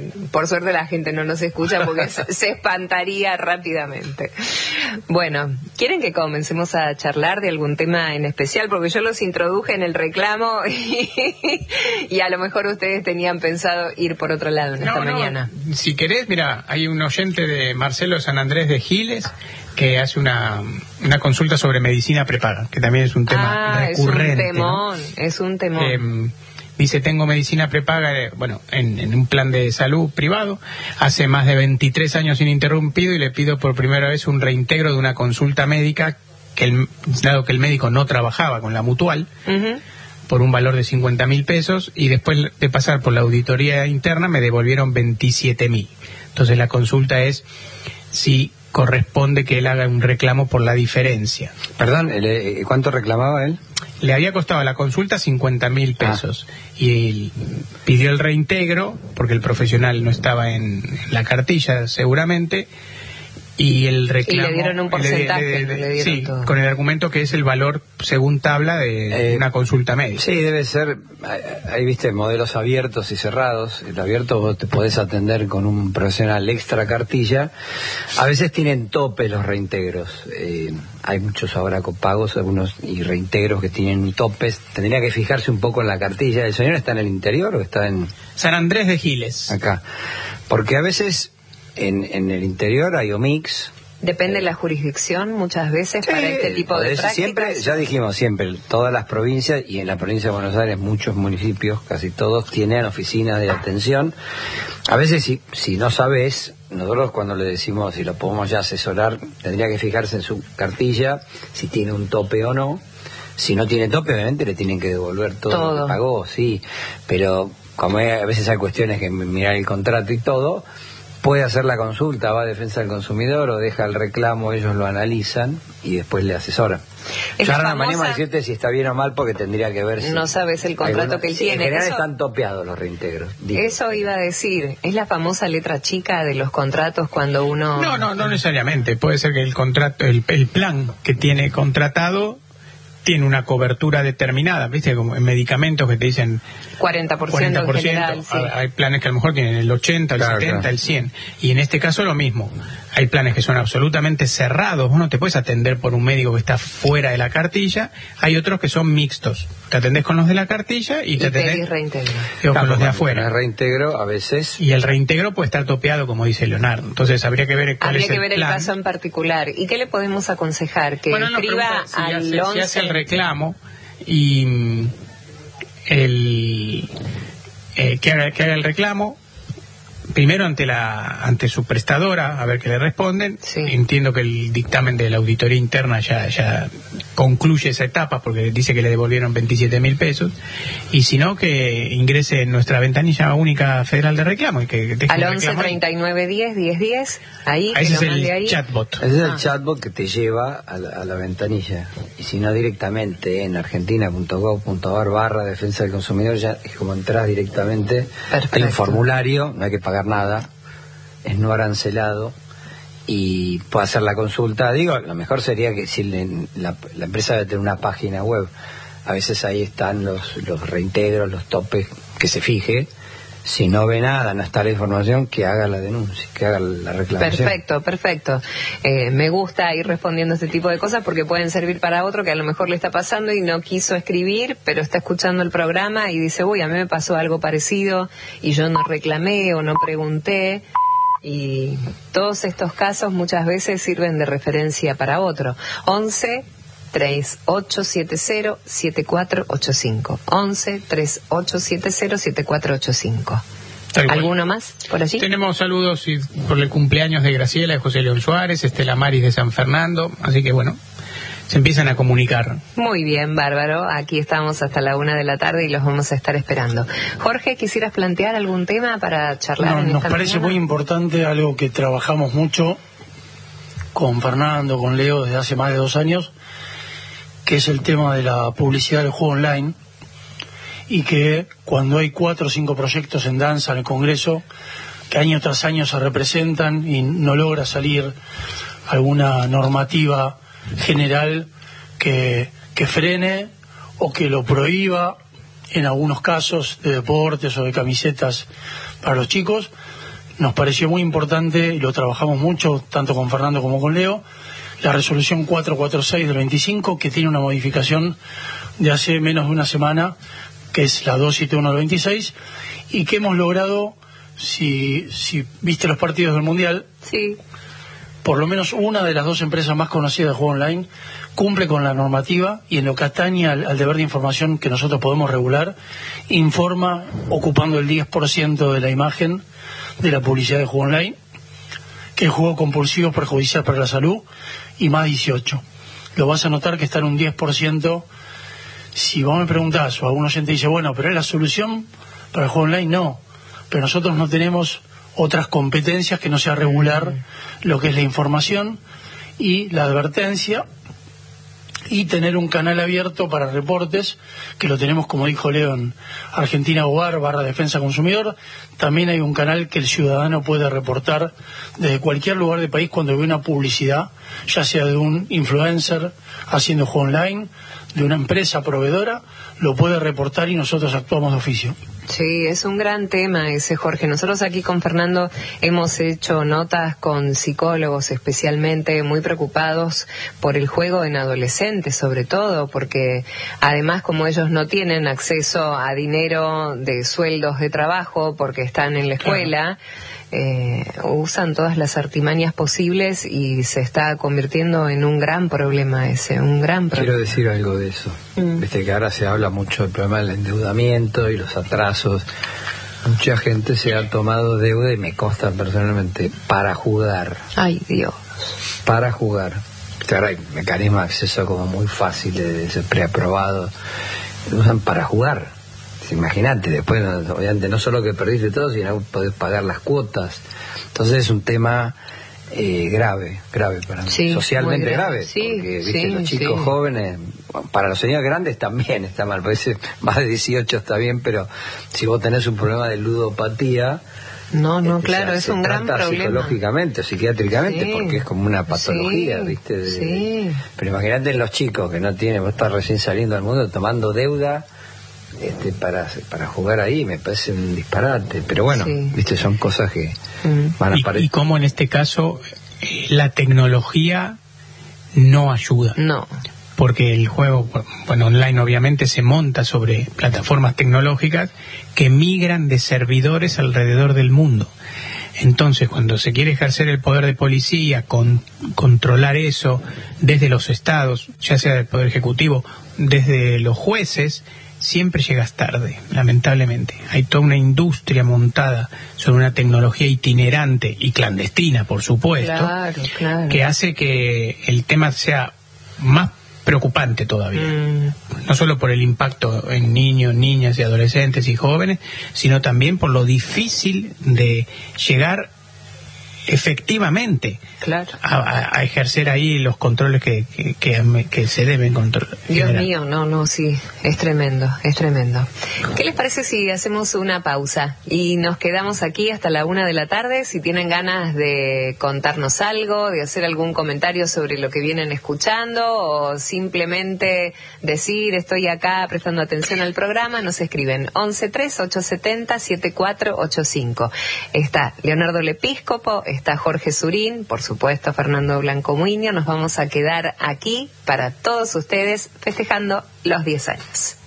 por suerte la gente no nos escucha porque se espantaría rápidamente. Bueno, ¿quieren que comencemos a charlar de algún tema en especial? Porque yo los introduje en el reclamo y a lo mejor ustedes tenían pensado ir por otro lado en esta mañana. Si querés, mira, hay un oyente de Marcelo San Andrés de Giles que hace una consulta sobre medicina prepaga, que también es un tema recurrente. Es un temón. Dice, tengo medicina prepaga, en un plan de salud privado, hace más de 23 años ininterrumpido, y le pido por primera vez un reintegro de una consulta médica, dado que el médico no trabajaba con la mutual, por un valor de 50.000 pesos, y después de pasar por la auditoría interna me devolvieron 27.000. Entonces la consulta es si corresponde que él haga un reclamo por la diferencia. Perdón, ¿cuánto reclamaba él? Le había costado la consulta 50.000 pesos y él pidió el reintegro porque el profesional no estaba en la cartilla seguramente, y el reclamo... Y le dieron un porcentaje. Sí, todo. Con el argumento que es el valor según tabla de una consulta médica. Sí, debe ser, ahí viste, modelos abiertos y cerrados. El abierto vos te podés atender con un profesional extra cartilla. A veces tienen tope los reintegros. Hay muchos ahora copagos, algunos y reintegros que tienen topes. Tendría que fijarse un poco en la cartilla. ¿El señor está en el interior o está en...? San Andrés de Giles. Acá. Porque a veces... En el interior hay OMICS. Depende de la jurisdicción muchas veces para este tipo de prácticas. Siempre, ya dijimos siempre, todas las provincias, y en la provincia de Buenos Aires muchos municipios, casi todos, tienen oficinas de atención. A veces si no sabes, nosotros cuando le decimos si lo podemos ya asesorar, tendría que fijarse en su cartilla si tiene un tope o no. Si no tiene tope, obviamente le tienen que devolver todo lo que pagó, sí. Pero como a veces hay cuestiones que mirar el contrato y todo, puede hacer la consulta, va a defensa del consumidor o deja el reclamo, ellos lo analizan y después le asesoran. Yo ahora no me animo a decirte si está bien o mal porque tendría que ver si... No sabes el contrato que él tiene. En general están topeados los reintegros. Eso iba a decir, ¿es la famosa letra chica de los contratos cuando uno...? No necesariamente. Puede ser que el contrato, el plan que tiene contratado tiene una cobertura determinada, ¿viste? Como en medicamentos que te dicen 40% en general, sí. Hay planes que a lo mejor tienen el 80, el 70, el 100. Y en este caso lo mismo. Hay planes que son absolutamente cerrados. Vos no te puedes atender por un médico que está fuera de la cartilla. Hay otros que son mixtos. Te atendés con los de la cartilla y te atendés con los de afuera. El reintegro a veces... Y el reintegro puede estar topeado, como dice Leonardo. Entonces habría que ver cuál es el plan. El caso en particular. ¿Y qué le podemos aconsejar? Que escriba al 11... Si hace el reclamo y que haga el reclamo primero ante su prestadora, a ver qué le responden. Sí. Entiendo que el dictamen de la auditoría interna ya concluye esa etapa porque dice que le devolvieron 27.000 pesos, y si no, que ingrese en nuestra ventanilla única federal de reclamo y que deje al 11 39 10 10 10 ahí, ese es el chatbot. Ese es el chatbot que te lleva a la ventanilla, y si no directamente en argentina.gov.ar /defensa del consumidor, ya es como entras directamente. Perfecto. Hay un formulario, no hay que pagar nada, es no arancelado y puede hacer la consulta. Digo, lo mejor sería que si la empresa debe tener una página web, a veces ahí están los reintegros, los topes, que se fije. Si no ve nada, no está la información, que haga la denuncia, que haga la reclamación. Perfecto. Me gusta ir respondiendo a este tipo de cosas porque pueden servir para otro que a lo mejor le está pasando y no quiso escribir, pero está escuchando el programa y dice, uy, a mí me pasó algo parecido y yo no reclamé o no pregunté. Y todos estos casos muchas veces sirven de referencia para otro. 11 3870 7485. 11 3870 7485. ¿Alguno más por allí? Tenemos saludos por el cumpleaños de Graciela, de José León Suárez, Estela Maris de San Fernando, así que bueno, se empiezan a comunicar. Muy bien, bárbaro. Aquí estamos hasta la 1 de la tarde y los vamos a estar esperando. Jorge, ¿quisieras plantear algún tema para charlar? Nos parece muy importante, algo que trabajamos mucho con Fernando, con Leo, desde hace más de 2 años, que es el tema de la publicidad del juego online, y que cuando hay 4 o 5 proyectos en danza en el Congreso, que año tras año se representan y no logra salir alguna normativa general que frene o que lo prohíba, en algunos casos de deportes o de camisetas para los chicos, nos pareció muy importante, y lo trabajamos mucho, tanto con Fernando como con Leo, la resolución 446 del 25, que tiene una modificación de hace menos de una semana, que es la 271 del 26, y que hemos logrado, si viste los partidos del Mundial, sí, por lo menos una de las dos empresas más conocidas de juego online cumple con la normativa, y en lo que atañe al deber de información que nosotros podemos regular, informa ocupando el 10% de la imagen de la publicidad de juego online, que el juego compulsivo es perjudicial para la salud, y más 18. Lo vas a notar que está en un 10%. Si vos me preguntás, o algún oyente dice, bueno, pero ¿es la solución para el juego online? No, pero nosotros no tenemos otras competencias que no sea regular lo que es la información y la advertencia, y tener un canal abierto para reportes, que lo tenemos, como dijo Leo, en Argentina Hogar /Defensa Consumidor. También hay un canal que el ciudadano puede reportar desde cualquier lugar del país cuando ve una publicidad, ya sea de un influencer haciendo juego online, de una empresa proveedora, lo puede reportar y nosotros actuamos de oficio. Sí, es un gran tema ese, Jorge. Nosotros aquí con Fernando hemos hecho notas con psicólogos especialmente muy preocupados por el juego en adolescentes, sobre todo, porque además, como ellos no tienen acceso a dinero de sueldos de trabajo porque están en la escuela, usan todas las artimañas posibles y se está convirtiendo en un gran problema ese, un gran problema. Quiero decir algo de eso. Viste que ahora se habla mucho del problema del endeudamiento y los atrasos. Mucha gente se ha tomado deuda, y me consta personalmente, para jugar. Ay, Dios. Para jugar. Ahora hay mecanismos de acceso como muy fáciles, preaprobados. Lo usan para jugar. Imagínate, después, obviamente, no solo que perdiste todo, sino que podés pagar las cuotas. Entonces es un tema grave para mí, sí, socialmente grave, sí, porque viste, los chicos sí. jóvenes, para los señores grandes también está mal, parece más de 18 está bien, pero si vos tenés un problema de ludopatía, no, claro, es un gran problema. Psicológicamente o psiquiátricamente, sí, porque es como una patología, sí, ¿viste? Sí. Pero imagínate los chicos que no tienen, vos estás recién saliendo al mundo tomando deuda para jugar ahí, me parece un disparate, pero bueno, sí, ¿viste? Son cosas que van a aparecer. Y cómo en este caso la tecnología no ayuda. No. Porque el juego, bueno, online obviamente se monta sobre plataformas tecnológicas que migran de servidores alrededor del mundo. Entonces, cuando se quiere ejercer el poder de policía, controlar eso desde los estados, ya sea del Poder Ejecutivo, desde los jueces, siempre llegas tarde, lamentablemente. Hay toda una industria montada sobre una tecnología itinerante y clandestina, por supuesto, claro, que hace que el tema sea más preocupante todavía. No solo por el impacto en niños, niñas y adolescentes y jóvenes, sino también por lo difícil de llegar efectivamente a ejercer ahí los controles que se deben controlar. Dios mío, no, sí, es tremendo. ¿Qué les parece si hacemos una pausa y nos quedamos aquí hasta la 1 de la tarde? Si tienen ganas de contarnos algo, de hacer algún comentario sobre lo que vienen escuchando, o simplemente decir estoy acá prestando atención al programa, nos escriben 1138707485. Está Leonardo Lepíscopo, está Jorge Surín, por supuesto Fernando Blanco Muiño. Nos vamos a quedar aquí para todos ustedes festejando los 10 años.